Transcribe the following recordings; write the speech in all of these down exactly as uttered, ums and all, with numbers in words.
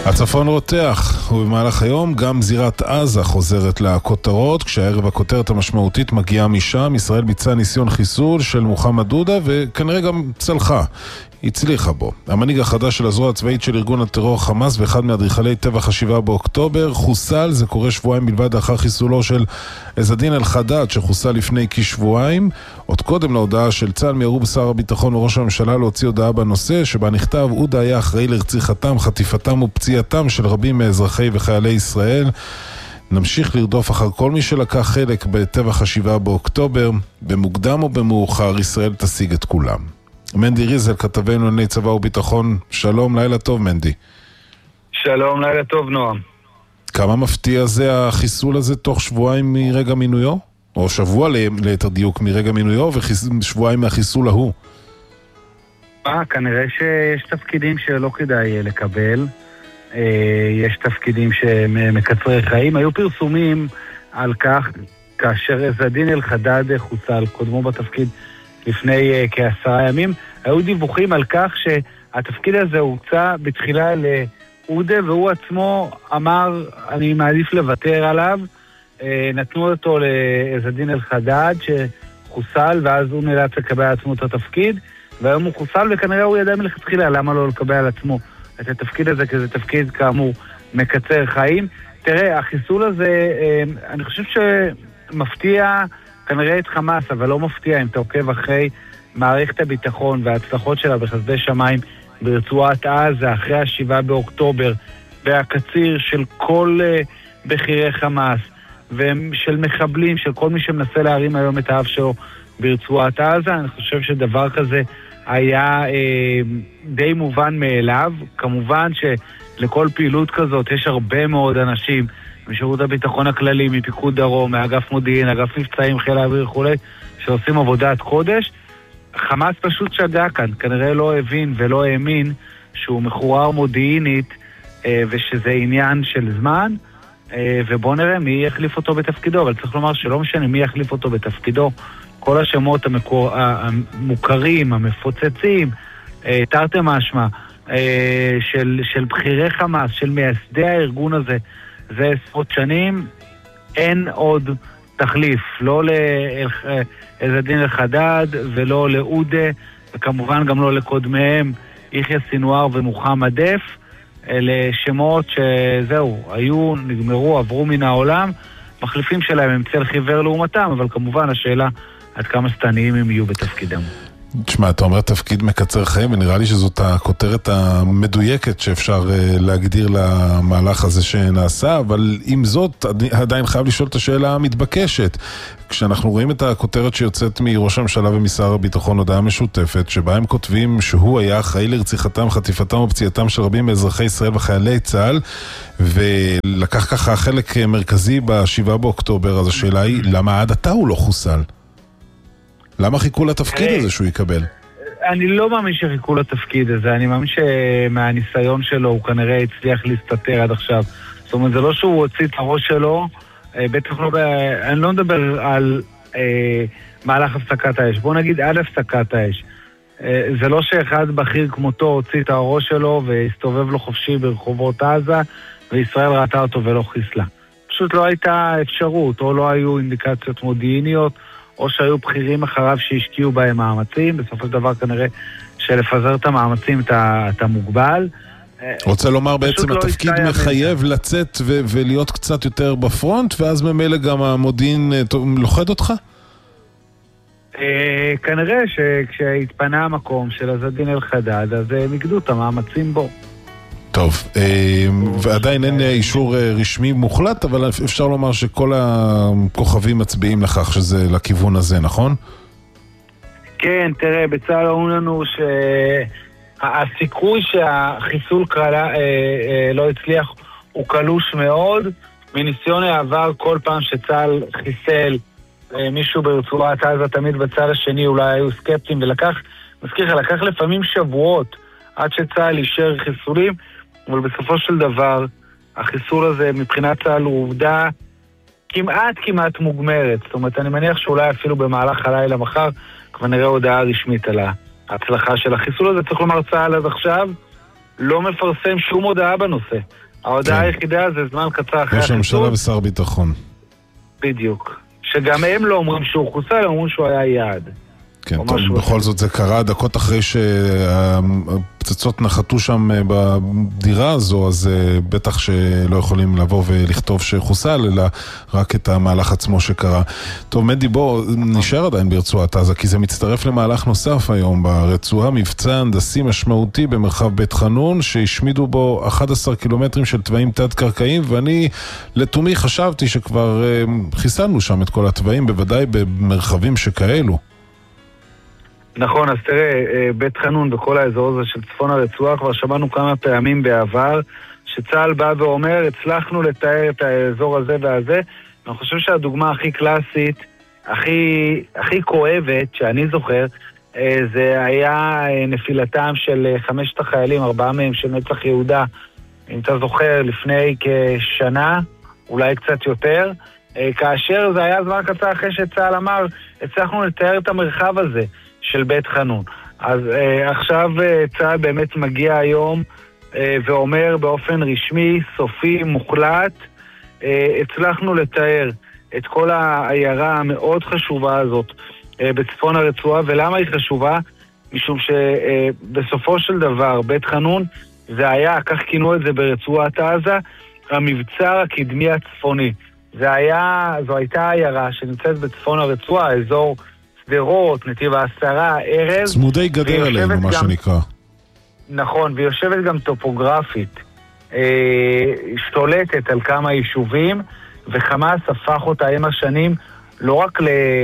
הצפון רותח, ובמהלך היום גם זירת עזה חוזרת לכותרות, כשהערב הכותרת המשמעותית מגיעה משם. ישראל ביצעה ניסיון חיסול של מוחמד דודה, וכנראה גם צלחה, הצליחה בו. המנהיג החדש של הזרוע הצבאית של ארגון הטרור חמאס ואחד מאדריכלי טבח השבעה באוקטובר חוסל. זה קורה שבועיים בלבד לאחר חיסולו של עז א-דין אל-חדד שחוסל לפני כשבועיים. עוד קודם להודעה של צה"ל מיהרו שר הביטחון וראש הממשלה להוציא הודעה בנושא שבה נכתב: עודה היה אחראי לרציחתם, חטיפתם ופציעתם של רבים מאזרחי וחיילי ישראל. נמשיך לרדוף אחר כל מי שלקח חלק בטבח השבעה באוקטובר. במוקדם או במאוחר ישראל תשיג את כולם. מנדי ריזל, כתבנו לענייני צבא וביטחון, שלום, לילה טוב מנדי. שלום, לילה טוב נועם. כמה מפתיע זה החיסול הזה תוך שבועיים מרגע מינויו? או שבוע ליתר דיוק מרגע מינויו ושבועיים מהחיסול ההוא? אה, כנראה שיש תפקידים שלא כדאי לקבל. יש תפקידים שמקצרי חיים. היו פרסומים על כך כאשר עז א-דין אל-חדד חוסל, קודמו בתפקיד לפני uh, כעשרה ימים, היו דיווחים על כך שהתפקיד הזה הוצא בתחילה לעודה, והוא עצמו אמר, אני מעדיף לוותר עליו. uh, נתנו אותו לעז א-דין אל-חדד שחוסל, ואז הוא נאלץ לקבל על עצמו את התפקיד, והיום הוא חוסל, וכנראה הוא ידע מלכתחילה למה לא לקבל על עצמו את התפקיד הזה, כי זה תפקיד כאמור מקצר חיים. תראה, החיסול הזה, uh, אני חושב שמפתיע כנראה את חמאס, אבל לא מפתיע אם אתה עוקב אחרי מערכת הביטחון וההצלחות שלה בחסדי שמיים ברצועת עזה, אחרי השבעה באוקטובר, והקציר של כל uh, בחירי חמאס, ושל מחבלים, של כל מי שמנסה להרים היום את האף שלו ברצועת עזה. אני חושב שדבר כזה היה uh, די מובן מאליו. כמובן שלכל פעילות כזאת יש הרבה מאוד אנשים, משירות הביטחון הכללי, מפיקוד דרום, מאגף מודיעין, אגף מבצעים, חיל האוויר וכו', שעושים עבודת קודש. חמאס פשוט שגה כאן, כנראה לא הבין ולא האמין שהוא מחורר מודיעינית, ושזה עניין של זמן, ובוא נראה מי יחליף אותו בתפקידו. אבל צריך לומר שלא משנה מי יחליף אותו בתפקידו, כל השמות המקור, המוכרים, המפוצצים, תרתי משמע, של, של בחירי חמאס, של מייסדי הארגון הזה, זה עשרות שנים, אין עוד תחליף, לא לעז א-דין אל-חדד ולא לעודה, וכמובן גם לא לקודמיהם יחיא סינואר ומוחמד דף. אלה שמות שזהו, היו, נגמרו, עברו מן העולם, מחליפים שלהם הם צל חיוור לעומתם, אבל כמובן השאלה עד כמה סתניים הם יהיו בתפקידם. תשמע, אתה אומר תפקיד מקצר חיים, ונראה לי שזאת הכותרת המדויקת שאפשר להגדיר למהלך הזה שנעשה, אבל עם זאת, עדיין חייב לשאול את השאלה המתבקשת. כשאנחנו רואים את הכותרת שיוצאת מראש הממשלה ומשר הביטחון, הודעה משותפת, שבה הם כותבים שהוא היה אחראי לרציחתם, חטיפתם ופציעתם של רבים מאזרחי ישראל וחיילי צה"ל, ולקח ככה חלק מרכזי בשבעה באוקטובר, אז השאלה היא, למה עד עתה הוא לא חוסל? למה חיכו לתפקיד הזה שהוא יקבל? אני לא מאמין שחיכו לתפקיד הזה, אני מאמין שמהניסיון שלו הוא כנראה הצליח להסתתר עד עכשיו. זאת אומרת, זה לא שהוא הוציא את הראש שלו, בטח לא, אני לא מדבר על אה, מהלך הפסקת האש, בוא נגיד עד הפסקת האש. אה, זה לא שאחד בכיר כמותו הוציא את הראש שלו והסתובב לו חופשי ברחובות עזה, וישראל ראתה אותו ולא חיסלה. פשוט לא הייתה אפשרות, או לא היו אינדיקציות מודיעיניות, או שהיו בכירים אחריו שהשקיעו בהם מאמצים. בסופו של דבר כנראה שלפזר את המאמצים אתה מוגבל. רוצה לומר בעצם התפקיד מחייב לצאת ו- ולהיות קצת יותר בפרונט, ואז ממילא גם המודיעין לוחד אותך? כנראה שכשהתפנה המקום של עז א-דין אל-חדד, אז הם הגדו את המאמצים בו. טוב, ועדיין אין אישור רשמי מוחלט, אבל אפשר לומר שכל הכוכבים מצביעים לכך שזה לכיוון הזה, נכון? כן, תראה, בצה"ל אומרים לנו שהסיכוי שהחיסול קרלה, לא הצליח הוא קלוש מאוד. מניסיון העבר, כל פעם שצה"ל חיסל מישהו ברצועת עזה, תמיד בצד השני אולי היו סקפטים, ולקח, מזכיר לך, לקח לפעמים שבועות עד שצה"ל אישר חיסולים, אבל בסופו של דבר, החיסול הזה מבחינת צה"ל הוא עובדה כמעט כמעט מוגמרת. זאת אומרת, אני מניח שאולי אפילו במהלך הלילה מחר, כבר נראה הודעה רשמית על ההצלחה של החיסול הזה. צריך לומר, צה"ל עד עכשיו לא מפרסם שום הודעה בנושא. ההודעה כן. היחידה זה זמן קצר אחרי ראש הממשלה ושר ביטחון. בדיוק. שגם הם לא אומרים שהוא חוסל, הם אומרים שהוא היה יעד. כן, טוב, בכל זאת זה קרה דקות אחרי שהפצצות נחתו שם בדירה הזו, אז בטח שלא יכולים לבוא ולכתוב שחוסל, אלא רק את המהלך עצמו שקרה. טוב, מדי, בוא נשאר עדיין ברצועת עזה, כי זה מצטרף למהלך נוסף היום ברצועה, מבצע הנדסי משמעותי במרחב בית חנון, שהשמידו בו אחד עשר קילומטרים של תוואים תת-קרקעיים, ואני לתומי חשבתי שכבר חיסלנו שם את כל התוואים, בוודאי במרחבים שכאלו. נכון, אז תראה, בית חנון וכל האזור הזה של צפון הרצועה, כבר שמענו כמה פעמים בעבר, שצה"ל בא ואומר, הצלחנו לתאר את האזור הזה והזה. אני חושב שהדוגמה הכי קלאסית, הכי, הכי כואבת, שאני זוכר, זה היה נפילתם של חמשת החיילים, ארבעה מהם של נצח יהודה, אם אתה זוכר, לפני כשנה, אולי קצת יותר, כאשר זה היה זמן קצר אחרי שצה"ל אמר, הצלחנו לתאר את המרחב הזה של בית חנון. אז אה, עכשיו אה, צה"ל באמת מגיע היום אה, ואומר באופן רשמי, סופי, מוחלט, אה, הצלחנו לתאר את כל העיירה המאוד חשובה הזאת אה, בצפון הרצועה. ולמה היא חשובה? משום שבסופו אה, של דבר בית חנון זה היה, כך כינו את זה ברצועת עזה, המבצר הקדמי הצפוני. זה היה, זו הייתה עיירה שנמצאת בצפון הרצועה, האזור סדרות, נתיב העשרה, ארז. צמודי גדר עלינו, מה גם, שנקרא. נכון, והיא יושבת גם טופוגרפית, אה, שתולטת על כמה יישובים, וחמאס הפך אותה עם השנים לא רק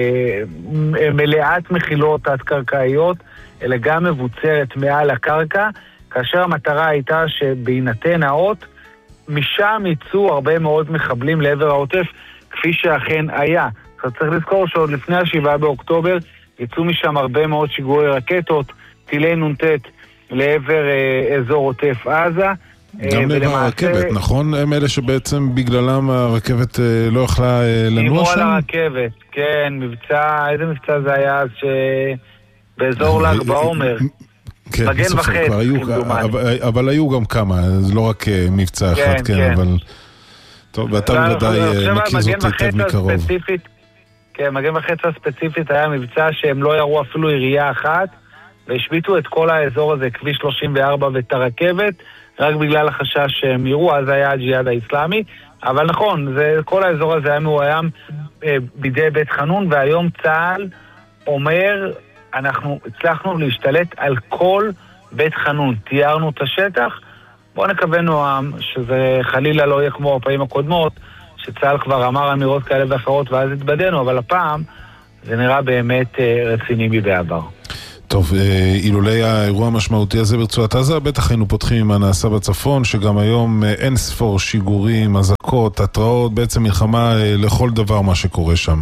למלאת מחילות תת-קרקעיות, אלא גם מבוצרת מעל הקרקע, כאשר המטרה הייתה שבהינתן האות, משם יצאו הרבה מאוד מחבלים לעבר העוטף, כפי שאכן היה. אז צריך לזכור שעוד לפני השבעה באוקטובר יצאו משם הרבה מאוד שיגורי רקטות, טילי נונטט לעבר אה, אזור עוטף עזה. גם לעבר הרכבת, נכון? הם אלה שבעצם בגללם הרכבת אה, לא יכלה אה, לנוע שם? נימו על הרכבת, כן, מבצע, איזה מבצע זה היה אז שבאזור ל"ג בעומר. כן, מגן וחץ, אבל, אבל היו גם כמה, זה לא רק מבצע אחד, כן, כן, אבל... טוב, ואתה בוודאי מכיר זאת היטב מקרוב. כן, מגן וחץ הספציפית היה מבצע שהם לא יראו אפילו עירייה אחת, והשביתו את כל האזור הזה, כביש שלושים וארבע ואת הרכבת, רק בגלל החשש שהם יראו, אז היה הג'יהאד האסלאמי. אבל נכון, זה, כל האזור הזה היה מאוים אה, בידי בית חנון, והיום צה"ל אומר, אנחנו הצלחנו להשתלט על כל בית חנון, תיארנו את השטח, בואו נקווה נועם שזה חלילה לא יהיה כמו הפעמים הקודמות, שצה"ל כבר אמר אמירות כאלה ואחרות ואז התבדנו, אבל הפעם זה נראה באמת רציני מבעבר. טוב, אילולי האירוע המשמעותי הזה ברצועת עזה, בטח היינו פותחים עם הנעשה בצפון, שגם היום אין ספור שיגורים, אזעקות, התראות, בעצם מלחמה לכל דבר מה שקורה שם.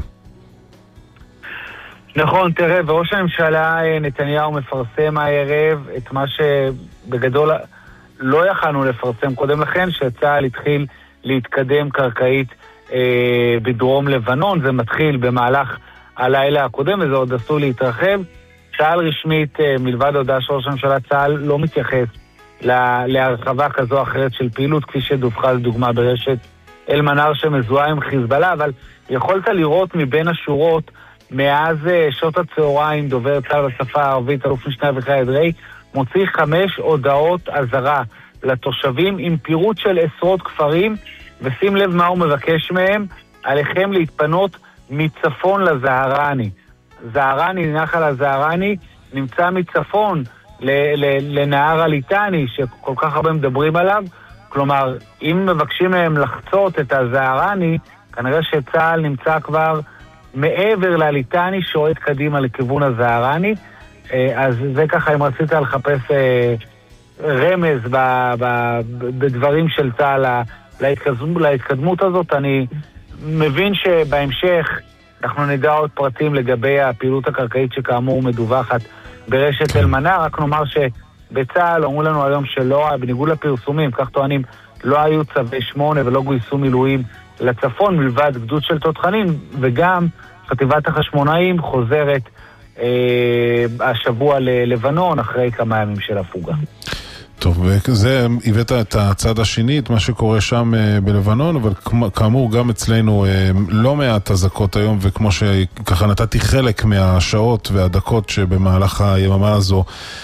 נכון, תראה, וראש הממשלה נתניהו מפרסם הערב את מה שבגדול לא יכלנו לפרסם קודם לכן, שצה"ל התחיל להתקדם קרקעית אה, בדרום לבנון. זה מתחיל במהלך הלילה הקודם, וזה עוד עשוי להתרחב. צה"ל רשמית, אה, מלבד הודעה של ראש הממשלה, צה"ל לא מתייחס לה, להרחבה כזו או אחרת של פעילות, כפי שדווחה לדוגמה ברשת אל-מנאר שמזוהה עם חיזבאללה, אבל יכולת לראות מבין השורות, מאז אה, שעות הצהריים, דובר צה"ל בשפה הערבית, אלוף משנה אביחי אדרעי, מוציא חמש הודעות אזהרה לתושבים עם פירוט של עשרות כפרים, ושים לב מה הוא מבקש מהם, עליכם להתפנות מצפון לזהרני. זהרני, נחל הזהרני, נמצא מצפון ל- ל- לנהר הליטני, שכל כך הרבה מדברים עליו. כלומר, אם מבקשים מהם לחצות את הזהרני, כנראה שצה"ל נמצא כבר מעבר לליטני, שועט קדימה לכיוון הזהרני. אז זה ככה, אם רצית לחפש רמז ב, ב, בדברים של צה"ל להתקדמות, להתקדמות הזאת, אני מבין שבהמשך אנחנו נדע עוד פרטים לגבי הפעילות הקרקעית שכאמור מדווחת ברשת אל-מנאר. רק נאמר שבצה"ל אמרו לנו היום שלא, בניגוד לפרסומים, כך טוענים, לא היו צווי שמונה ולא גויסו מילואים לצפון מלבד גדוד של תותחנים, וגם חטיבת החשמונאים חוזרת אה, השבוע ללבנון אחרי כמה ימים של הפוגה. טוב, וזה הבאת את הצד השני, את מה שקורה שם בלבנון, אבל כאמור גם אצלנו לא מעט הזקות היום, וכמו שככה נתתי חלק מהשעות והדקות שבמהלך היממה הזו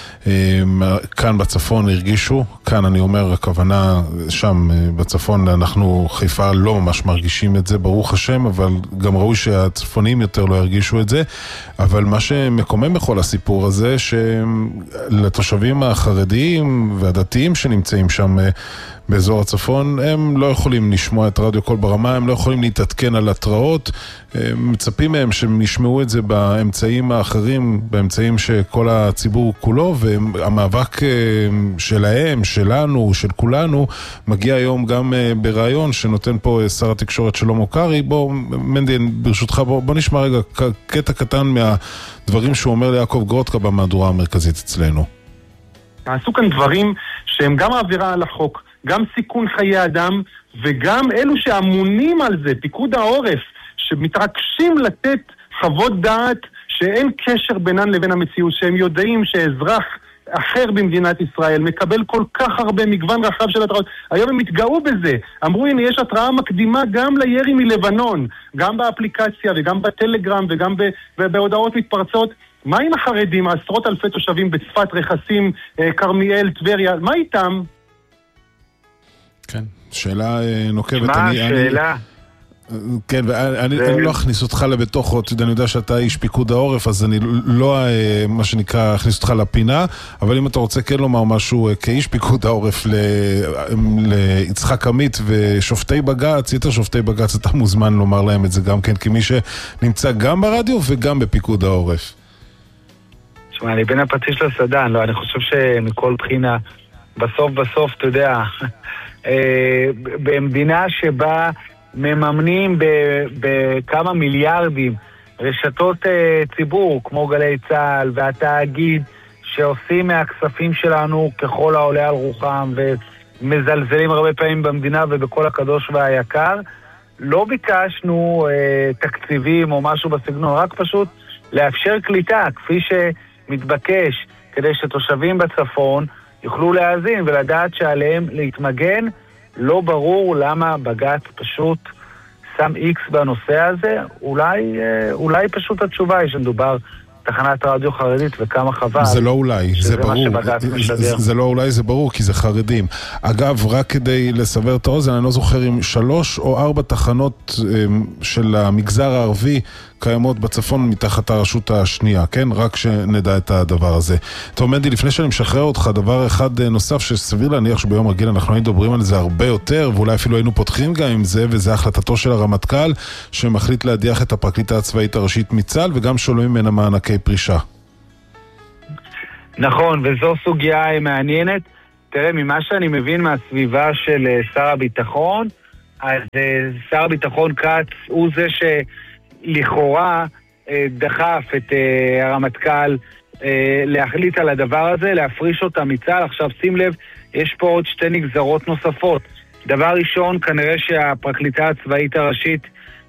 כאן בצפון הרגישו, כאן אני אומר הכוונה שם בצפון, אנחנו חיפה לא ממש מרגישים את זה ברוך השם, אבל גם ראוי שהצפונים יותר לא ירגישו את זה, אבל מה שמקומם בכל הסיפור הזה שלתושבים החרדיים והדתיים שנמצאים שם באזור הצפון, הם לא יכולים לשמוע את רדיו קול ברמה, הם לא יכולים להתעדכן על התראות, מצפים מהם שהם ישמעו את זה באמצעים האחרים, באמצעים שכל הציבור כולו, והמאבק שלהם, שלנו, של כולנו, מגיע היום גם ברעיון שנותן פה שר התקשורת שלמה קרעי. בוא, מנדי, ברשותך, בוא, בוא נשמע רגע קטע קטן מהדברים שהוא אומר ליעקב גרוטקה במהדורה המרכזית אצלנו. עשו כאן דברים שהם גם עבירה על החוק, גם סיכון חיי אדם, וגם אלו שאמונים על זה, פיקוד העורף, שמתרגשים לתת חוות דעת שאין קשר בינן לבין המציאות, שהם יודעים שאזרח אחר במדינת ישראל מקבל כל כך הרבה מגוון רחב של התראות. היום הם התגאו בזה, אמרו הנה יש התראה מקדימה גם לירי מלבנון, גם באפליקציה וגם בטלגרם וגם בהודעות מתפרצות. מה עם החרדים, עשרות אלפי תושבים בצפת, רכסים, כרמיאל, טבריה, מה איתם? כן, שאלה נוקבת. מה השאלה? כן, ואני לא אכניס אותך לבתוכו, אני יודע שאתה איש פיקוד העורף, אז אני לא, מה שנקרא, אכניס אותך לפינה, אבל אם אתה רוצה כן לומר משהו כאיש פיקוד העורף ליצחק עמית ושופטי בג"ץ, יתר שופטי בג"ץ, אתה מוזמן לומר להם את זה גם כן, כמי שנמצא גם ברדיו וגם בפיקוד העורף. תשמע, אני בין הפטיש לסדן, לא, אני חושב שמכל בחינה, בסוף בסוף, אתה יודע, במדינה שבה מממנים בכמה מיליארדים רשתות ציבור, כמו גלי צהל והתאגיד, שעושים מהכספים שלנו ככל העולה על רוחם, ומזלזלים הרבה פעמים במדינה ובכל הקדוש והיקר, לא ביקשנו תקציבים או משהו בסגנון, רק פשוט לאפשר קליטה, כפי שמתבקש, כדי שתושבים בצפון יוכלו להאזין ולדעת שעליהם להתמגן. לא ברור למה בג"ץ פשוט שם איקס בנושא הזה. אולי, אולי פשוט התשובה היא שמדובר תחנת רדיו חרדית וכמה חבל. זה לא אולי, זה ברור. זה, זה לא אולי, זה ברור, כי זה חרדים. אגב, רק כדי לסבר את האוזן, אני לא זוכר אם שלוש או ארבע תחנות של המגזר הערבי קיימות בצפון מתחת הרשות השנייה, כן? רק שנדע את הדבר הזה. טוב, מנדי, לפני שאני משחרר אותך, דבר אחד נוסף שסביר להניח שביום רגיל אנחנו היינו מדברים על זה הרבה יותר, ואולי אפילו היינו פותחים גם עם זה, וזה החלטתו של הרמטכ"ל, שמחליט להדיח את הפרקליטה הצבאית הראשית מצה"ל, וגם שולמים ממנה מענקי פרישה. נכון, וזו סוגיה מעניינת. תראה, ממה שאני מבין מהסביבה של שר הביטחון, אז שר הביטחון כץ הוא זה ש... לכאורה דחף את הרמטכ"ל להחליט על הדבר הזה, להפריש אותה מצה"ל. עכשיו שים לב, יש פה עוד שתי נגזרות נוספות. דבר ראשון, כנראה שהפרקליטה הצבאית הראשית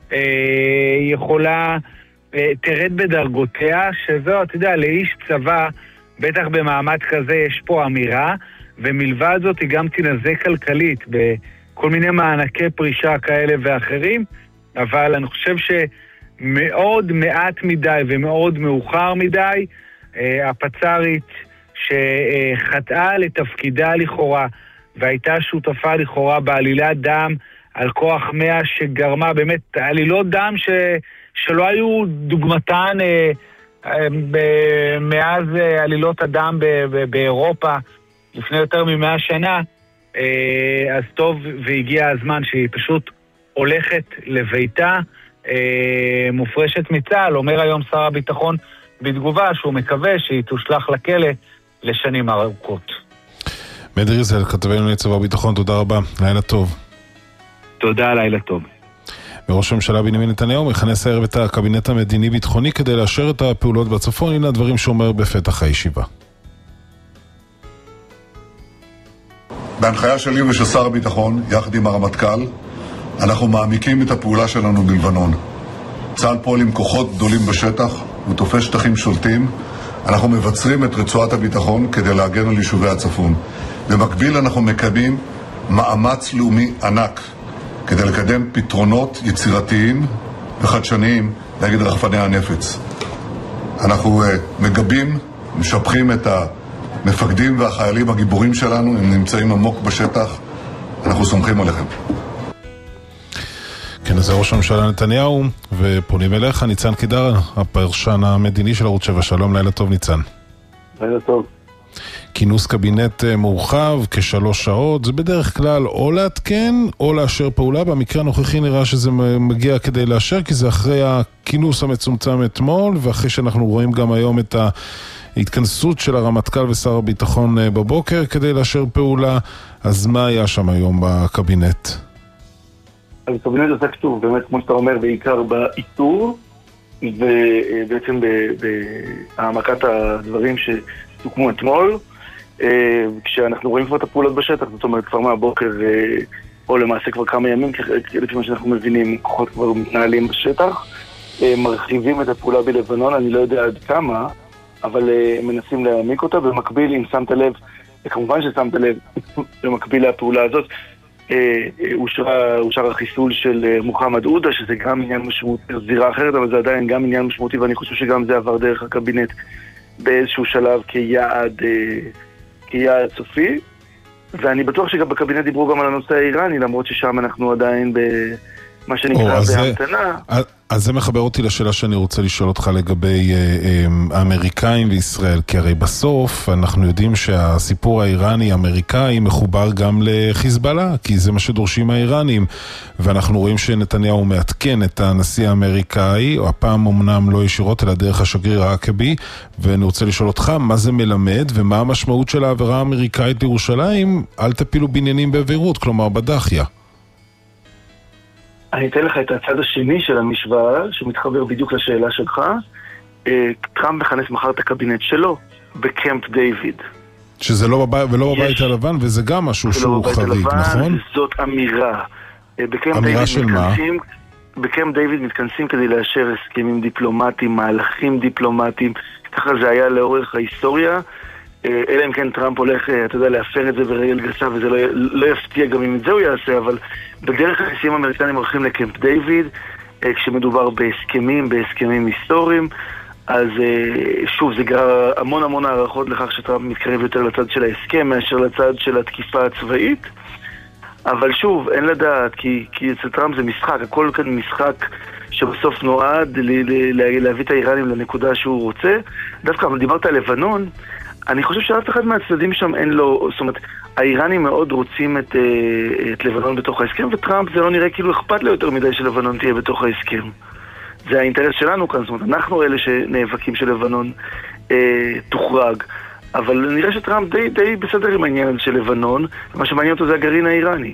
יכולה, תרד בדרגותיה, שזו, אתה יודע, לאיש צבא, בטח במעמד כזה יש פה אמירה, ומלבד זאת היא גם תנזה כלכלית בכל מיני מענקי פרישה כאלה ואחרים, אבל אני חושב ש... מאוד מעט מדי ומאוד מאוחר מדי, הפצ"רית שחטאה לתפקידה לכאורה והייתה שותפה לכאורה בעלילת דם על כוח מאה שגרמה באמת עלילות דם ש... שלא היו דוגמתן מאז עלילות הדם באירופה לפני יותר ממאה שנה. אז טוב והגיע הזמן שהיא פשוט הולכת לביתה, מופרשת מצה"ל. אומר היום שר הביטחון בתגובה שהוא מקווה שהיא תושלח לכלא לשנים ארוכות. מנדי ריזל, כתבנו לענייני צבא וביטחון, תודה רבה, לילה טוב. תודה, לילה טוב. וראש הממשלה בנימין נתניהו מכנס הערב את הקבינט המדיני-ביטחוני כדי לאשר את הפעולות בצפון. הנה הדברים שאומר בפתח הישיבה. בהנחיה שלי ושל שר הביטחון, יחד עם הרמטכ"ל, אנחנו מעמיקים את הפעולה שלנו בלבנון. צה"ל פועל עם כוחות גדולים בשטח, הוא תופס שטחים שולטים. אנחנו מבצרים את רצועת הביטחון כדי להגן על יישובי הצפון. במקביל אנחנו מקיימים מאמץ לאומי ענק כדי לקדם פתרונות יצירתיים וחדשניים נגד רחפני הנפץ. אנחנו uh, מגבים, משבחים את המפקדים והחיילים הגיבורים שלנו, הם נמצאים עמוק בשטח, אנחנו סומכים עליכם. כן, זה ראש הממשלה נתניהו, ופונים אליך, ניצן קידר, הפרשן המדיני של ערוץ שבע. שלום, לילה טוב ניצן. לילה טוב. כינוס קבינט מורחב, כשלוש שעות, זה בדרך כלל או להתקן או לאשר פעולה. במקרה הנוכחי נראה שזה מגיע כדי לאשר, כי זה אחרי הכינוס המצומצם אתמול, ואחרי שאנחנו רואים גם היום את ההתכנסות של הרמטכ"ל ושר הביטחון בבוקר כדי לאשר פעולה. אז מה היה שם היום בקבינט? אז הקבינט עשה כתוב, באמת כמו שאתה אומר, בעיקר באיתור, ובעצם בהעמקת הדברים שסוכמו אתמול, כשאנחנו רואים כבר את הפעולות בשטח, זאת אומרת כבר מהבוקר, או למעשה כבר כמה ימים, לפי מה שאנחנו מבינים, כוחות כבר מתנהלים בשטח, מרחיבים את הפעולה בלבנון, אני לא יודע עד כמה, אבל מנסים להעמיק אותה. במקביל, אם שמת לב, כמובן ששמת לב, במקביל לפעולה הזאת, אושר החיסול של מוחמד עודה, שזה גם עניין משמעותי, זירה אחרת, אבל זה עדיין גם עניין משמעותי, ואני חושב שגם זה עבר דרך הקבינט באיזשהו שלב כיעד, כיעד סופי. ואני בטוח שגם בקבינט דיברו גם על הנושא האיראני, למרות ששם אנחנו עדיין במה שנקרא בהמתנה. אז זה מחבר אותי לשאלה שאני רוצה לשאול אותך לגבי האמריקאים וישראל, כי הרי בסוף אנחנו יודעים שהסיפור האיראני-אמריקאי מחובר גם לחיזבאללה, כי זה מה שדורשים האיראנים, ואנחנו רואים שנתניהו מעדכן את הנשיא האמריקאי, או הפעם אמנם לא ישירות אלא דרך השגריר העקבי, ואני רוצה לשאול אותך מה זה מלמד ומה המשמעות של העבירה האמריקאית לירושלים, אל תפילו בניינים בעבירות, כלומר בדחיה. אני אתן לך את הצד השני של המשוואה, שמתחבר בדיוק לשאלה שלך. טראמפ מכנס מחר את הקבינט שלו בקמפ דיוויד. שזה לא בבית, ולא בבית הלבן, וזה גם משהו שהוא חריג, נכון? זאת אמירה. אמירה של מה? בקמפ דיוויד מתכנסים כדי לאשר הסכמים דיפלומטיים, מהלכים דיפלומטיים. ככה זה היה לאורך ההיסטוריה. אלא אם כן טראמפ הולך, אתה יודע, להפר את זה ברגל גסה, וזה לא, לא יפתיע גם אם את זה הוא יעשה, אבל בדרך כלל הנשיאים האמריקנים הולכים לקמפ דיוויד, כשמדובר בהסכמים, בהסכמים היסטוריים, אז שוב, זה גרר המון המון הערכות לכך שטראמפ מתקרב יותר לצד של ההסכם, מאשר לצד של התקיפה הצבאית, אבל שוב, אין לדעת, כי, כי אצל טראמפ זה משחק, הכל כאן משחק שבסוף נועד להביא את האיראנים לנקודה שהוא רוצה. דווקא, אבל דיברת על לבנון, אני חושב שאף אחד מהצדדים שם אין לו, זאת אומרת, האיראנים מאוד רוצים את, את לבנון בתוך ההסכם, וטראמפ זה לא נראה כאילו אכפת לו יותר מדי שלבנון תהיה בתוך ההסכם. זה האינטרס שלנו כאן, זאת אומרת, אנחנו אלה שנאבקים שלבנון אה, תוחרג, אבל נראה שטראמפ די, די בסדר עם העניין הזה של לבנון, ומה שמעניין אותו זה הגרעין האיראני.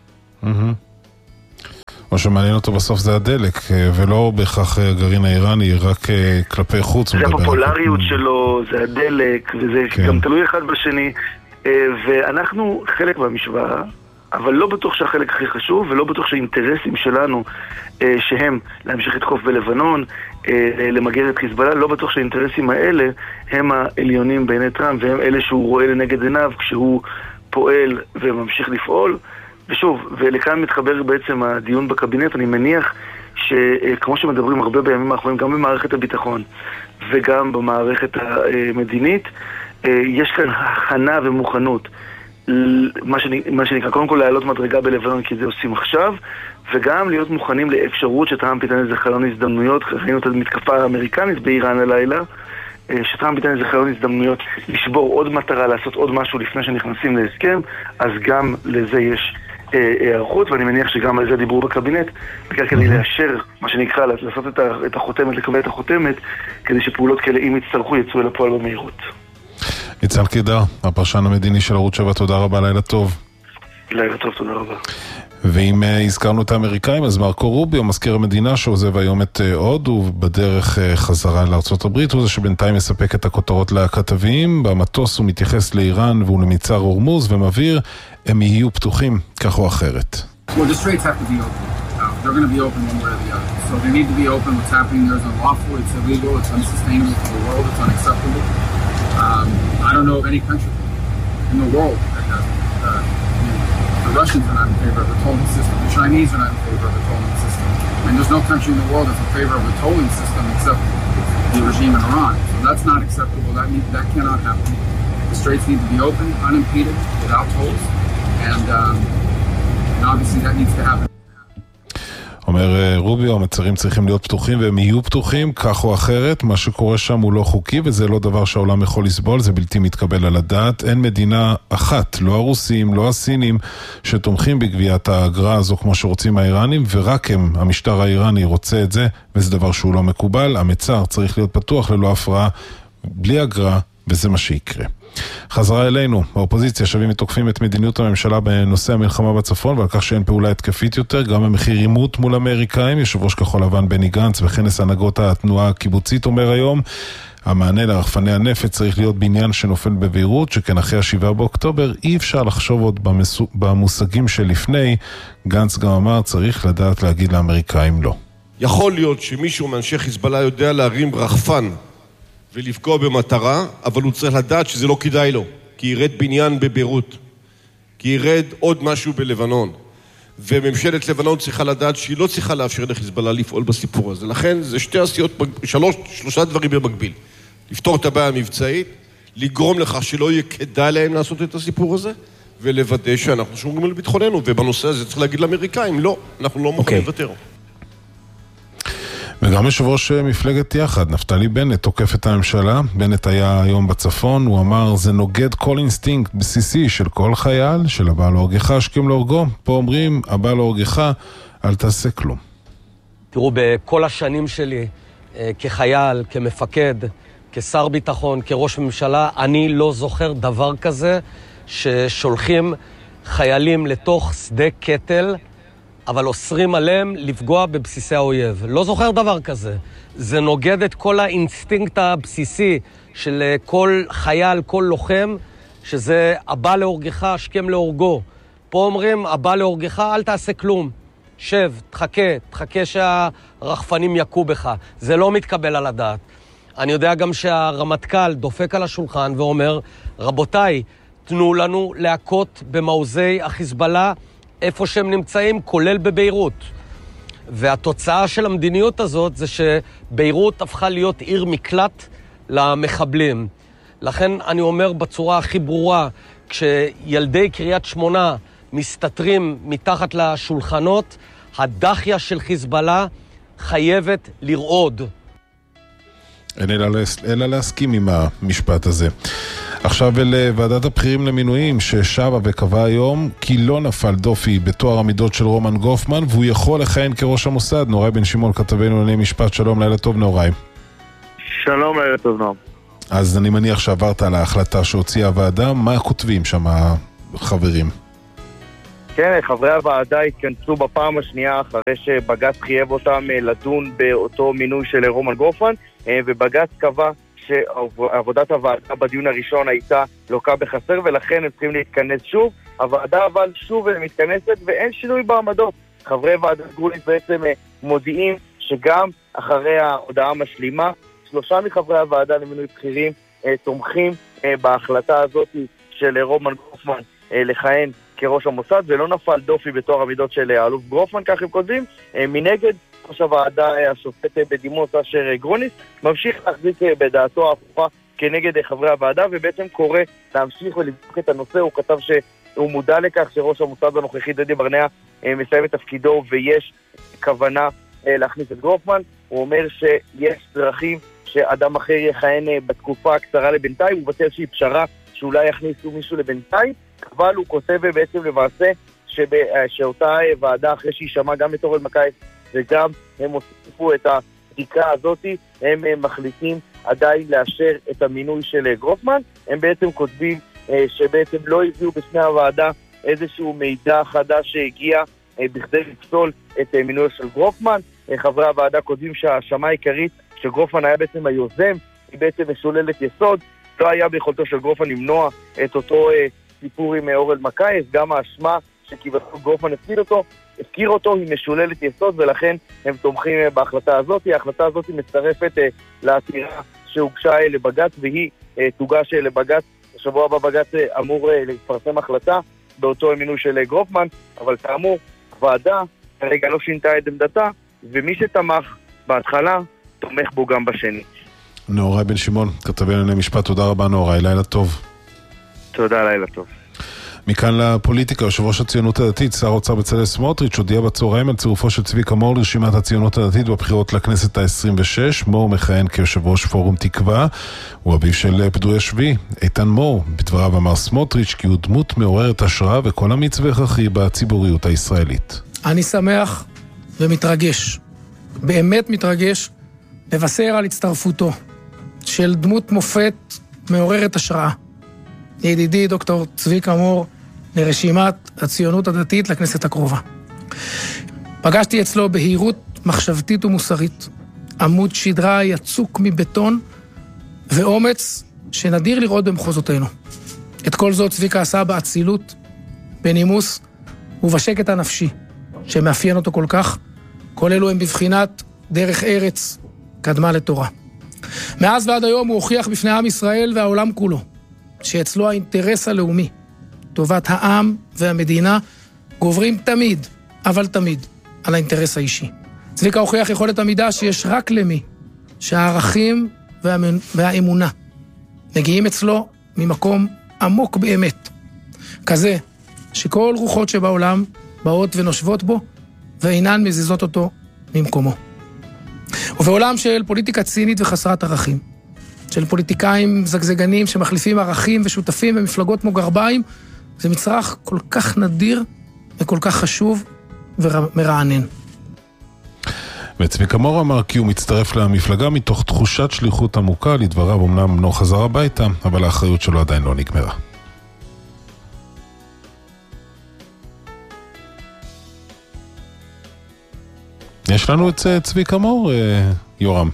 מה שמעניין אותו בסוף זה הדלק, ולא בהכרח הגרעין האיראני, רק כלפי חוץ. זה הפופולריות שלו, זה הדלק, וזה גם תלוי אחד בשני, ואנחנו חלק מהמשוואה, אבל לא בטוח שהחלק הכי חשוב, ולא בטוח שהאינטרסים שלנו, שהם להמשיך לתקוף בלבנון, למגר את חיזבאללה, לא בטוח שהאינטרסים האלה הם העליונים בעיני טראמפ, והם אלה שהוא רואה לנגד עיניו כשהוא פועל וממשיך לפעול. ושוב, ולכאן מתחבר בעצם הדיון בקבינט. אני מניח שכמו שמדברים הרבה בימים האחרונים, גם במערכת הביטחון וגם במערכת המדינית, יש כאן הכנה ומוכנות, מה שנקרא, קודם כל להעלות מדרגה בלבנון, כי זה עושים עכשיו, וגם להיות מוכנים לאפשרות שטראמפ ייתן איזה חלון הזדמנויות. ראינו את המתקפה האמריקנית באיראן הלילה, שטראמפ ייתן איזה חלון הזדמנויות לשבור עוד מטרה, לעשות עוד משהו לפני שנכנסים להסכם, אז גם לזה יש הערכות, ואני מניח שגם על זה דיברו בקבינט, בגלל כדי לאשר, מה שנקרא, לעשות את החותמת, לקבל את החותמת, כדי שפעולות כאלה, אם יצטרכו, יצאו אל הפועל במהירות. ניצן קידר, הפרשן המדיני של ערוץ שבע, תודה רבה, לילה טוב. לילה טוב, תודה רבה. ואם הזכרנו את האמריקאים, אז מרקו רוביו, מזכיר המדינה שעוזב היום את הודו בדרך חזרה לארצות הברית, הוא זה שבינתיים מספק את הכותרות לכתבים. במטוס הוא מתייחס לאיראן והוא למצר הורמוז ומבהיר, הם יהיו פתוחים כך או אחרת. Well, the straits have to be open. Uh, they're going to be open one way or the other. So they need to be open. What's happening there is unlawful, it's illegal, it's unsustainable for the world, it's unacceptable. Um, I don't know of any country in the world that does it. Uh, the Russians are not in favor of a tolling system. The Chinese are not in favor of a tolling system. And there's no country in the world that's in favor of a tolling system except the regime in Iran. So that's not acceptable. That need, that cannot happen. The straits need to be open, unimpeded, without tolls. And, um, and obviously that needs to happen. אומר רוביו, המצרים צריכים להיות פתוחים והם יהיו פתוחים, כך או אחרת, מה שקורה שם הוא לא חוקי וזה לא דבר שהעולם יכול לסבול, זה בלתי מתקבל על הדעת. אין מדינה אחת, לא הרוסים, לא הסינים, שתומכים בגביית האגרה הזו כמו שרוצים האיראנים, ורק הם, המשטר האיראני רוצה את זה, וזה דבר שהוא לא מקובל. המצר צריך להיות פתוח ללא הפרעה, בלי אגרה, וזה מה שיקרה. חזרה אלינו, באופוזיציה שווים ותוקפים את מדיניות הממשלה בנושא המלחמה בצפון ועל כך שאין פעולה התקפית יותר, גם המחיר עימות מול אמריקאים. יושב ראש כחול לבן בני גנץ בכנס הנהגות התנועה הקיבוצית אומר היום, המענה לרחפני הנפץ צריך להיות בעניין שנופל בבהירות, שכן אחרי השבעה באוקטובר אי אפשר לחשוב עוד במושגים שלפני. גנץ גם אמר צריך לדעת להגיד לאמריקאים לא. יכול להיות שמישהו מאנשי חיזבאללה יודע להרים רחפן ולפגוע במטרה, אבל הוא צריך לדעת שזה לא כדאי לו, כי ירד בניין בביירות, כי ירד עוד משהו בלבנון, וממשלת לבנון צריכה לדעת שהיא לא צריכה לאפשר לחיזבאללה לפעול בסיפור הזה. לכן זה שתי עשיות, שלוש, שלושה דברים במקביל. לפתור את הבעיה המבצעית, לגרום לכך שלא יהיה כדאי להם לעשות את הסיפור הזה, ולוודא שאנחנו שומרים על ביטחוננו, ובנושא הזה צריך להגיד לאמריקאים, לא, אנחנו לא מוכנים לוותר. וגם יושב ראש מפלגת יחד, נפתלי בנט, תוקף את הממשלה. בנט היה היום בצפון, הוא אמר, זה נוגד כל אינסטינקט בסיסי של כל חייל, של הבא להורגך השכם להורגו. פה אומרים, הבא להורגך, אל תעשה כלום. תראו, בכל השנים שלי, כחייל, כמפקד, כשר ביטחון, כראש ממשלה, אני לא זוכר דבר כזה ששולחים חיילים לתוך שדה קטל, אבל אוסרים עליהם לפגוע בבסיסי האויב. לא זוכר דבר כזה. זה נוגד את כל האינסטינקט הבסיסי של כל חייל, כל לוחם, שזה הבא להורגך, השכם להורגו. פה אומרים, הבא להורגך, אל תעשה כלום. שב, תחכה, תחכה שהרחפנים יקו בך. זה לא מתקבל על הדעת. אני יודע גם שהרמטכ"ל דופק על השולחן ואומר, רבותיי, תנו לנו להכות במעוזי החיזבאללה, איפה שהם נמצאים, כולל בביירות. והתוצאה של המדיניות הזאת זה שביירות הפכה להיות עיר מקלט למחבלים. לכן אני אומר בצורה הכי ברורה, כשילדי קריית שמונה מסתתרים מתחת לשולחנות, הדחיה של חיזבאללה חייבת לרעוד. אין אלא, אלא להסכים עם המשפט הזה. עכשיו אל ועדת הבחירים למינויים ששבה וקבע היום כי לא נפל דופי בתואר המידות של רומן גופמן והוא יכול לכהן כראש המוסד. נוראי בן שמעון כתבנו לענייני משפט, שלום, לילה טוב נוראי. שלום, לילה טוב נועם. אז אני מניח שעברת על ההחלטה שהוציאה הוועדה, מה כותבים שם החברים? כן, חברי הוועדה התכנסו בפעם השנייה אחרי שבג"ץ חייב אותם לדון באותו מינוי של רומן גופמן, ובג"ץ קבע שעבודת הוועדה בדיון הראשון הייתה לוקה בחסר ולכן הם צריכים להתכנס שוב. הוועדה אבל שוב מתכנסת ואין שינוי בעמדות. חברי ועדת גרוניס בעצם מודיעים שגם אחרי ההודעה המשלימה שלושה מחברי הוועדה למינוי בכירים תומכים בהחלטה הזאת של רומן גופמן לכהן כראש המוסד, ולא נפל דופי בתואר המידות של האלוף גרופמן, כך הם כותבים. מנגד, ראש הוועדה השופט בדימוס אשר גרוניס ממשיך להחזיק בדעתו ההפוכה כנגד חברי הוועדה, ובעצם קורא להמשיך ולבדוק את הנושא. הוא כתב שהוא מודע לכך שראש המוסד הנוכחי דדי ברנע מסיים את תפקידו ויש כוונה להכניס את גרופמן. הוא אומר שיש דרכים שאדם אחר יכהן בתקופה הקצרה לבינתיים, הוא בטח שהיא פשרה שאולי יכניסו מישהו לבינתיים, אבל הוא כותב בעצם למעשה שב, שאותה ועדה אחרי שהיא שמעה גם את אורן מקייס וגם הם הוסיפו את הבדיקה הזאת, הם, הם מחליטים עדיין לאשר את המינוי של גרופמן. הם בעצם כותבים שבעצם לא הביאו בפני הוועדה איזשהו מידע חדש שהגיע בכדי לפסול את מינוי של גרופמן. חברי הוועדה כותבים שההאשמה העיקרית שגרופמן היה בעצם היוזם, היא בעצם משוללת יסוד. לא היה ביכולתו של גרופמן למנוע את אותו אה, סיפור עם אורן מקייס, גם האשמה שכביכול גרופמן הפקיר אותו, הפקיר אותו היא משוללת יסוד, ולכן הם תומכים אה, בהחלטה הזאת. ההחלטה הזאת מצטרפת אה, לעתירה שהוגשה אה, לבג"ץ, והיא אה, תוגש אה, לבג"ץ השבוע הבא בג"ץ אמור להתפרסם החלטה באותו מינוי של גרופמן, אבל כאמור, הוועדה כרגע לא שינתה את עמדתה, ומי שתמך בהתחלה, תומך בו גם בשני. נאורי בן שמעון, כתבי לענייני משפט, תודה רבה נאורי, לילה טוב. תודה, לילה טוב. מכאן לפוליטיקה, יושב ראש הציונות הדתית, שר האוצר בצלאל סמוטריץ' הודיע בצהריים על צירופו של צביקה מור לרשימת הציונות הדתית בבחירות לכנסת ה-עשרים ושש. מור מכהן כיושב ראש פורום תקווה, הוא אביו של פדוי השביעי, איתן מור. בדבריו אמר סמוטריץ' כי הוא דמות מעוררת השראה וכל אמיץ והכרחי בציבוריות הישראלית. אני שמח ומתרגש, באמת מתרגש, לבשר על הצטרפותו של דמות מופת מעוררת השראה, ידידי דוקטור צביקה מור, לרשימת הציונות הדתית לכנסת הקרובה. פגשתי אצלו בהירות מחשבתית ומוסרית, עמוד שדרה יצוק מבטון ואומץ שנדיר לראות במחוזותינו. את כל זאת צביקה עשה באצילות, בנימוס ובשקט הנפשי שמאפיין אותו כל כך. כל אלו הם בבחינת דרך ארץ קדמה לתורה. מאז ועד היום הוא הוכיח בפני עם ישראל והעולם כולו שאצלו האינטרס הלאומי, טובת העם והמדינה, גוברים תמיד, אבל תמיד, על האינטרס האישי. צביקה הוכיח יכולת עמידה שיש רק למי שהערכים והאמונה מגיעים אצלו ממקום עמוק באמת, כזה שכל רוחות שבעולם באות ונושבות בו ואינן מזיזות אותו ממקומו. ובעולם של פוליטיקה צינית וחסרת ערכים, של פוליטיקאים זגזגנים שמחליפים ערכים ושותפים במפלגות כמו גרביים, זה מצרך כל כך נדיר וכל כך חשוב ומרענן. וצביקה מור אמר כי הוא מצטרף למפלגה מתוך תחושת שליחות עמוקה. לדבריו אמנם לא חזר הביתה, אבל האחריות שלו עדיין לא נגמרה. יש לנו את צביקה מור, יורם.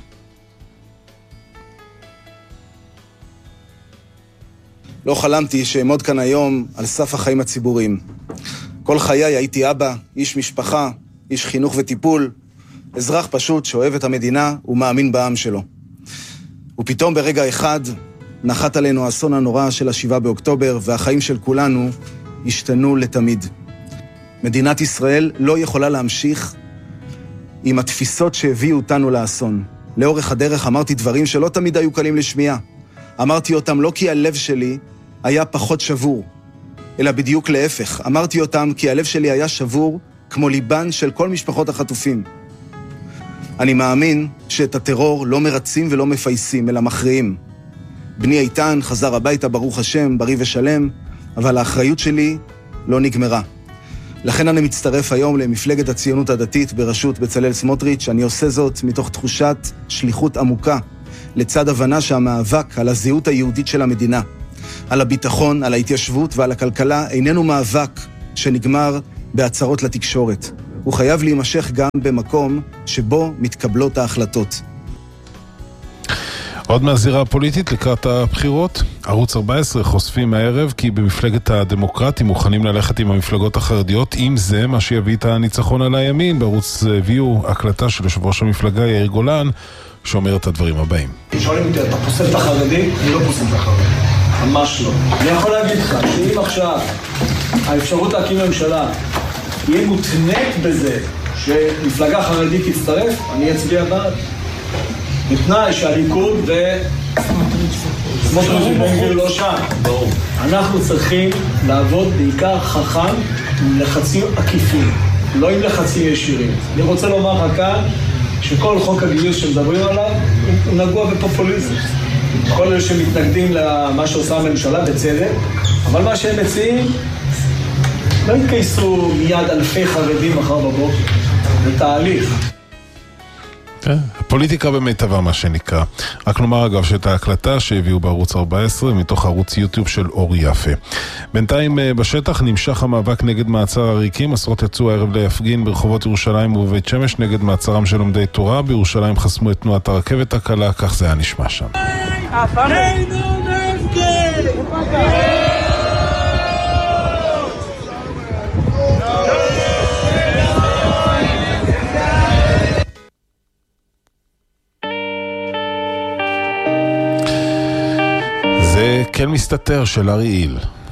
לא חלמתי שאעמוד כאן היום על סף החיים הציבוריים. כל חיי הייתי אבא, איש משפחה, איש חינוך וטיפול, אזרח פשוט שאוהב את המדינה ומאמין בעם שלו. ופתאום ברגע אחד נחת עלינו האסון הנורא של השבעה באוקטובר, והחיים של כולנו השתנו לתמיד. מדינת ישראל לא יכולה להמשיך עם התפיסות שהביאו אותנו לאסון. לאורך הדרך אמרתי דברים שלא תמיד היו קלים לשמיעה. אמרתי אותם לא כי הלב שלי היה פחות שבור, אלא בדיוק להפך. אמרתי אותם כי הלב שלי היה שבור כמו ליבן של כל משפחות החטופים. אני מאמין שאת הטרור לא מרצים ולא מפייסים, אלא מכריעים. בני איתן חזר הביתה ברוך השם, בריא ושלם, אבל האחריות שלי לא נגמרה. לכן אני מצטרף היום למפלגת הציונות הדתית בראשות בצלאל סמוטריץ'. אני עושה זאת מתוך תחושת שליחות עמוקה, לצד הבנה שהמאבק על הזהות היהודית של המדינה, על הביטחון, על ההתיישבות ועל הכלכלה, איננו מאבק שנגמר בהצהרות לתקשורת. הוא חייב להימשך גם במקום שבו מתקבלות ההחלטות. עוד מהזירה הפוליטית לקראת הבחירות, ערוץ ארבע עשרה חושפים הערב כי במפלגת הדמוקרטים מוכנים ללכת עם המפלגות החרדיות, אם זה מה שיביא את הניצחון על הימין. בערוץ הביאו הקלטה של יושב ראש המפלגה יאיר גולן שאומר את הדברים הבאים. שואלים אותי, אתה פוסל את החרדי? אני לא פוסל את החרדי, ממש לא. אני יכול להגיד לך שאם עכשיו האפשרות להקים ממשלה יהיה מותנית בזה שמפלגה חרדית תצטרף, אני אצביע בעד. בתנאי שהליכוד ו... סמוטריץ' ובן גביר לא שם. ברור. אנחנו צריכים לעבוד בעיקר חכם עם לחצים עקיפים, לא עם לחצים ישירים. אני רוצה לומר לך כאן שכל חוק הגיוס שמדברים עליו הוא נגוע בפופוליזם. כל אלה שמתנגדים למה שעושה הממשלה בצדק, אבל מה שהם מציעים לא יתגייסו מיד אלפי חרדים מחר בבוקר. זה תהליך. פוליטיקה במיטבה מה שנקרא. רק נאמר אגב שאת ההקלטה שהביאו בערוץ ארבע עשרה מתוך ערוץ יוטיוב של אור יפה. בינתיים בשטח נמשך המאבק נגד מעצר עריקים. עשרות יצאו הערב להפגין ברחובות ירושלים ובבית שמש נגד מעצרם של לומדי תורה. בירושלים חסמו את תנועת הרכבת הקלה, כך זה היה נשמע שם. כן מסתתר של אריאל.